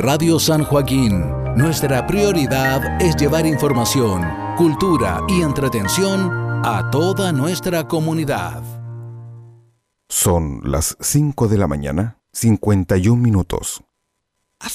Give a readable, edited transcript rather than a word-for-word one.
Radio San Joaquín, nuestra prioridad es llevar información, cultura y entretención a toda nuestra comunidad. Son las 5 de la mañana, 51 minutos.